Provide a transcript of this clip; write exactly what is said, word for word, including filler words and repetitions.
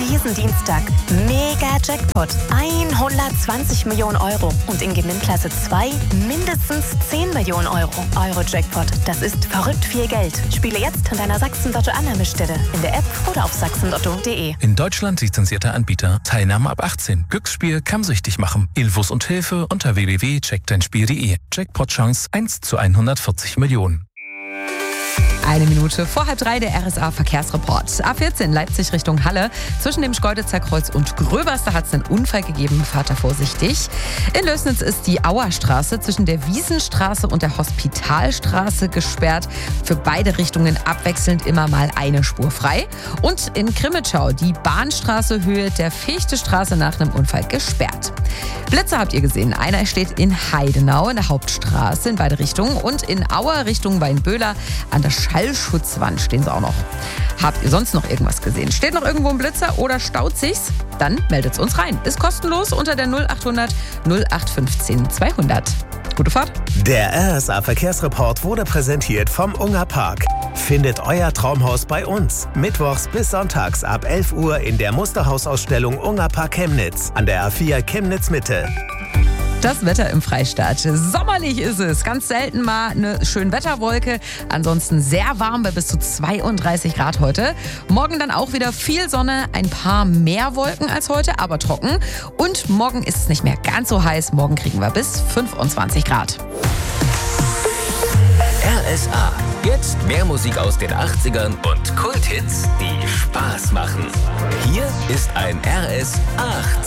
diesen Dienstag Mega Jackpot hundertzwanzig Millionen Euro und in Gewinnklasse zwei mindestens zehn Millionen Euro. Euro-Jackpot, das ist verrückt viel Geld. Spiele jetzt an deiner Sachsen-Lotto-Annahmestelle, in der App oder auf sachsenlotto punkt de. In Deutschland lizenzierter Anbieter. Teilnahme ab achtzehn. Glücksspiel kann süchtig machen. Infos und Hilfe unter w w w punkt check dein spiel punkt de. Jackpot-Chance eins zu hundertvierzig Millionen. Eine Minute vor halb drei der R S A-Verkehrsreport. A vierzehn Leipzig Richtung Halle. Zwischen dem Schkeuditzer Kreuz und Gröbers, da hat es einen Unfall gegeben. Fahrt da vorsichtig. In Lößnitz ist die Auerstraße zwischen der Wiesenstraße und der Hospitalstraße gesperrt. Für beide Richtungen abwechselnd immer mal eine Spur frei. Und in Krimitschau die Bahnstraße Höhe der Fichtestraße nach einem Unfall gesperrt. Blitze habt ihr gesehen. Einer steht in Heidenau in der Hauptstraße in beide Richtungen und in Auer Richtung Weinböhler an der Schallschutzwand stehen sie auch noch. Habt ihr sonst noch irgendwas gesehen? Steht noch irgendwo ein Blitzer oder staut sich's? Dann meldet's uns rein. Ist kostenlos unter der null achthundert null acht fünfzehn zweihundert. Gute Fahrt. Der R S A-Verkehrsreport wurde präsentiert vom Unger Park. Findet euer Traumhaus bei uns. Mittwochs bis sonntags ab elf Uhr in der Musterhausausstellung Unger Park Chemnitz an der A vier Chemnitz Mitte. Das Wetter im Freistaat. Sommerlich ist es. Ganz selten mal eine Schönwetterwolke. Ansonsten sehr warm bei bis zu zweiunddreißig Grad heute. Morgen dann auch wieder viel Sonne, ein paar mehr Wolken als heute, aber trocken. Und morgen ist es nicht mehr ganz so heiß. Morgen kriegen wir bis fünfundzwanzig Grad. R S A. Jetzt mehr Musik aus den achtzigern und Kulthits, die Spaß machen. Hier ist ein R S acht.